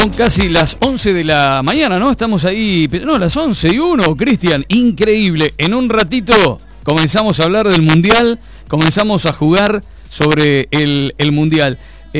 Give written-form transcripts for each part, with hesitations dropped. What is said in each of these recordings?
Son casi las 11 de la mañana, ¿no? Estamos ahí, no, las 11:01, Cristian, increíble. En un ratito comenzamos a hablar del Mundial, comenzamos a jugar sobre el Mundial.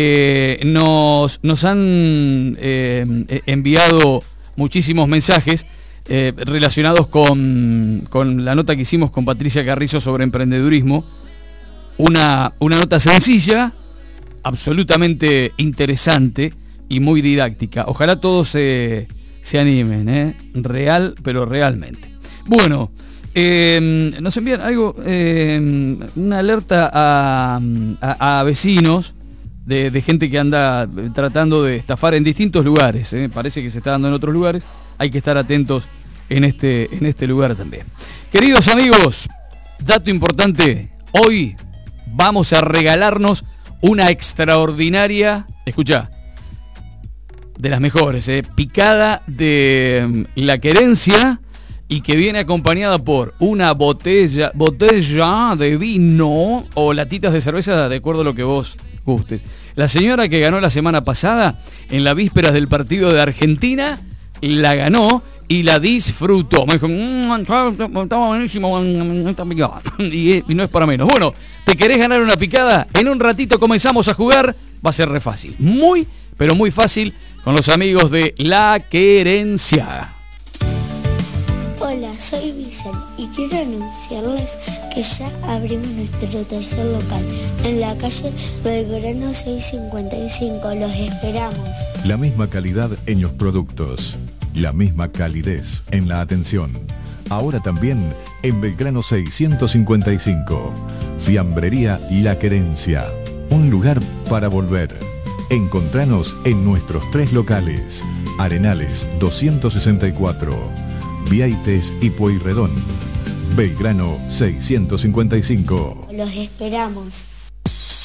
Nos han enviado muchísimos mensajes relacionados con la nota que hicimos con Patricia Carrizo sobre emprendedurismo. Una nota sencilla, absolutamente interesante y muy didáctica. Ojalá todos se animen, real, pero realmente. Bueno, nos envían algo, una alerta a vecinos de gente que anda tratando de estafar en distintos lugares. Parece que se está dando en otros lugares. Hay que estar atentos en este lugar también. Queridos amigos, dato importante, hoy vamos a regalarnos una extraordinaria, escuchá, de las mejores, picada de La Querencia, y que viene acompañada por una botella de vino o latitas de cerveza, de acuerdo a lo que vos gustes. La señora que ganó la semana pasada, en la víspera del partido de Argentina, la ganó y la disfrutó. Me dijo, estaba buenísimo, y no es para menos. Bueno, ¿te querés ganar una picada? En un ratito comenzamos a jugar, va a ser re fácil. Muy, pero muy fácil, con los amigos de La Querencia. Hola, soy Vicente y quiero anunciarles que ya abrimos nuestro tercer local en la calle Belgrano 655. Los esperamos. La misma calidad en los productos, la misma calidez en la atención. Ahora también en Belgrano 655. Fiambrería La Querencia. Un lugar para volver. Encontranos en nuestros 3 locales. Arenales 264, Vieites y Pueyrredón. Belgrano 655. Los esperamos.